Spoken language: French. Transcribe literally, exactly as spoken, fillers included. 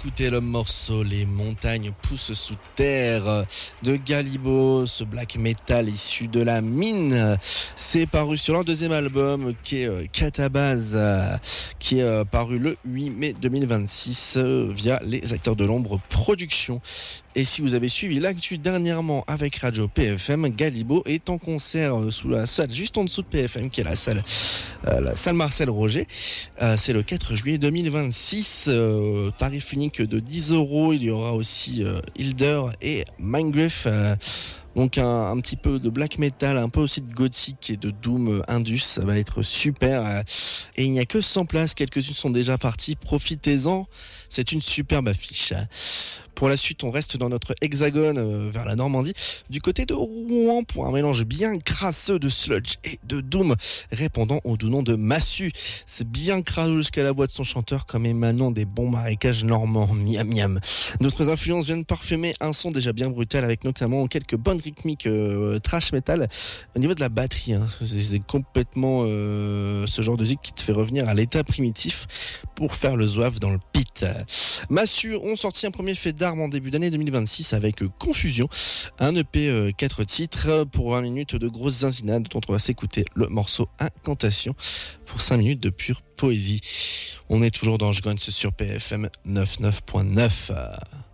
d'écouter le morceau Les montagnes poussent sous terre de Galibo, ce black metal issu de la mine. C'est paru sur leur deuxième album qui est Catabase, qui est paru le huit mai deux mille vingt-six via les Acteurs de l'Ombre Productions. Et si vous avez suivi l'actu dernièrement avec Radio P F M, Galibo est en concert sous la salle juste en dessous de P F M, qui est la salle, euh, la salle Marcel Roger. Euh, c'est le quatre juillet deux mille vingt-six. Euh, tarif unique de dix euros. Il y aura aussi euh, Hilder et Mindgriff. Euh, Donc un, un petit peu de black metal, un peu aussi de gothique et de doom indus, ça va être super. Et il n'y a que cent places, quelques-unes sont déjà parties, profitez-en, c'est une superbe affiche. Pour la suite, on reste dans notre hexagone euh, vers la Normandie, du côté de Rouen, pour un mélange bien crasseux de sludge et de doom, répondant au doux nom de Massu. C'est bien crado jusqu'à la voix de son chanteur, comme émanant des bons marécages normands, miam miam. D'autres influences viennent parfumer un son déjà bien brutal, avec notamment quelques bonnes rythmiques euh, trash metal. Au niveau de la batterie, hein, c'est, c'est complètement euh, ce genre de musique qui te fait revenir à l'état primitif pour faire le zouave dans le pit. Massu ont sorti un premier fait d'armes en début d'année deux mille vingt-six avec Confusion, un E P euh, quatre titres pour vingt minutes de grosses zinzinades dont on va s'écouter le morceau Incantation pour cinq minutes de pure poésie. On est toujours dans Jgons sur P F M quatre-vingt-neuf point neuf.